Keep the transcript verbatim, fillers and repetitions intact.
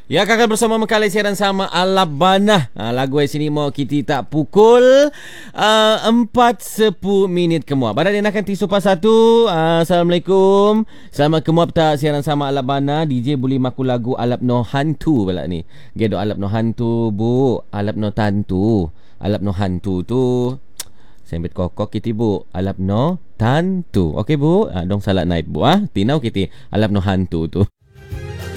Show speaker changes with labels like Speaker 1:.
Speaker 1: Ya, kakak bersama Mekali siaran sama Alabana. Ha, lagu ay sini mo kita tak pukul uh, empat sepuluh minit kemua. Badan dia akan tisu pas satu. Uh, Assalamualaikum. Selamat kemua tak siaran sama Alabana. D J boleh maku lagu Alap no hantu pula ni. Gedo Alap no hantu bu. Alap no tantu. Alap no hantu tu. Sembet kokok kita bu. Alap no tantu. Okey bu. Uh, dong salat naik bu ah. Tinau kita Alap no hantu tu.